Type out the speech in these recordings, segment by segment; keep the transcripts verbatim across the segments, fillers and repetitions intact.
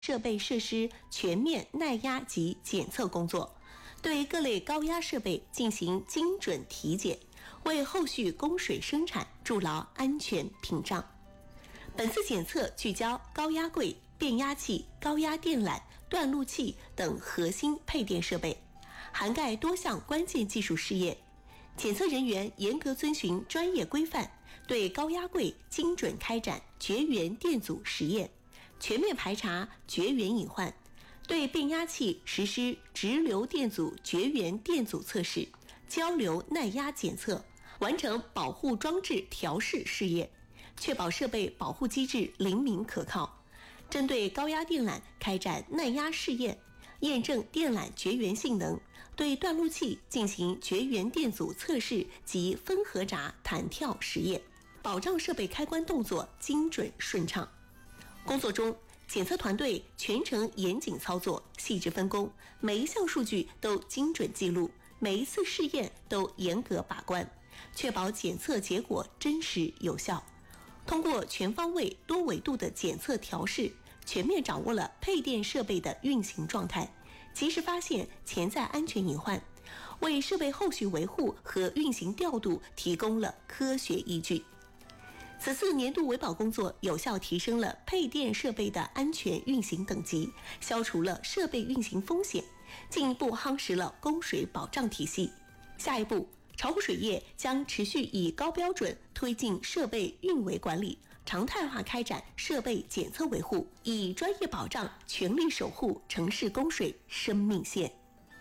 设备设施全面耐压及检测工作，对各类高压设备进行精准体检，为后续供水生产筑牢安全屏障。本次检测聚焦高压柜、变压器、高压电缆、断路器等核心配电设备，涵盖多项关键技术试验。检测人员严格遵循专业规范，对高压柜精准开展绝缘电阻实验，全面排查绝缘隐患，对变压器实施直流电阻绝缘电阻测试、交流耐压检测，完成保护装置调试试验，确保设备保护机制灵敏可靠。针对高压电缆开展耐压试验，验证电缆绝缘性能，对断路器进行绝缘电阻测试及分合闸弹跳实验，保障设备开关动作精准顺畅。工作中，检测团队全程严谨操作，细致分工，每一项数据都精准记录，每一次试验都严格把关，确保检测结果真实有效。通过全方位、多维度的检测调试，全面掌握了配电设备的运行状态，及时发现潜在安全隐患，为设备后续维护和运行调度提供了科学依据。此次年度维保工作有效提升了配电设备的安全运行等级，消除了设备运行风险，进一步夯实了供水保障体系。下一步，巢湖水业将持续以高标准推进设备运维管理，常态化开展设备检测维护，以专业保障全力守护城市供水生命线。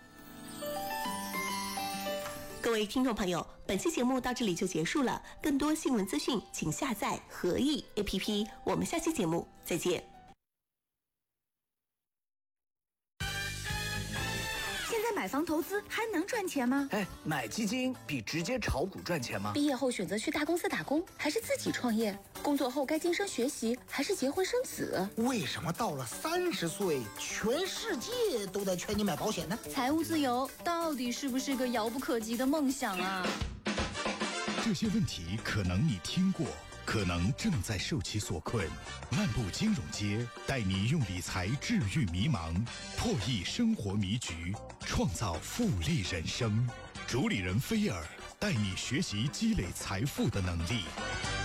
各位听众朋友，本期节目到这里就结束了，更多新闻资讯请下载合意 A P P， 我们下期节目再见。 现在买房投资还能赚钱吗？ 哎，买基金比直接炒股赚钱吗？ 毕业后选择去大公司打工，还是自己创业？工作后该晋升学习，还是结婚生子？ 为什么到了三十岁，全世界都在劝你买保险呢？ 财务自由到底是不是个遥不可及的梦想啊？ 这些问题可能你听过，可能正在受其所困。漫步金融街，带你用理财治愈迷茫，破译生活迷局，创造复利人生。主理人菲尔带你学习积累财富的能力。